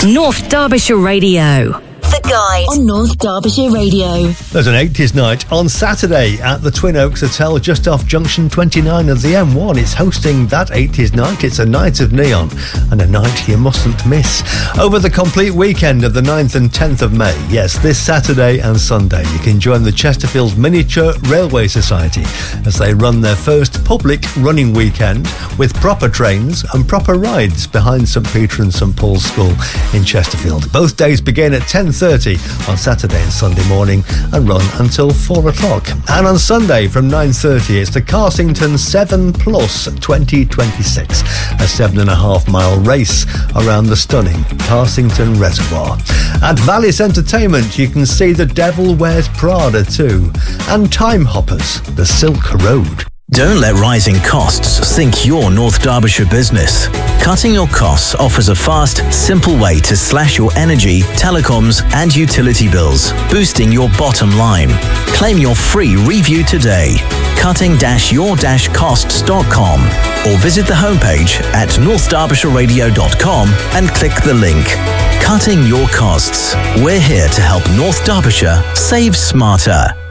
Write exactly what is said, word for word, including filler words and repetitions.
North Derbyshire Radio. The Guide on North Derbyshire Radio. There's an eighties night on Saturday at the Twin Oaks Hotel just off Junction twenty-nine of the M one. It's hosting that eighties night. It's a night of neon and a night you mustn't miss. Over the complete weekend of the ninth and tenth of May, yes, this Saturday and Sunday, you can join the Chesterfield Miniature Railway Society as they run their first public running weekend with proper trains and proper rides behind St Peter and St Paul's School in Chesterfield. Both days begin at ten thirty on Saturday and Sunday morning and run until four o'clock. And on Sunday from nine thirty, it's the Carsington seven plus twenty twenty-six, a seven and a half mile race around the stunning Carsington Reservoir. At Vallis Entertainment, you can see The Devil Wears Prada too, and Time Hoppers, The Silk Road. Don't let rising costs sink your North Derbyshire business. Cutting your costs offers a fast, simple way to slash your energy, telecoms and utility bills, boosting your bottom line. Claim your free review today. cutting your costs dot com or visit the homepage at north derbyshire radio dot com and click the link. Cutting your costs. We're here to help North Derbyshire save smarter.